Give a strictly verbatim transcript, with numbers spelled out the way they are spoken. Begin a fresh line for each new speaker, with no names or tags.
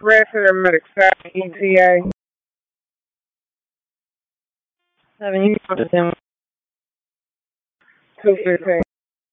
Red Paramedic seven E T A. seven, you go to them two fifteen.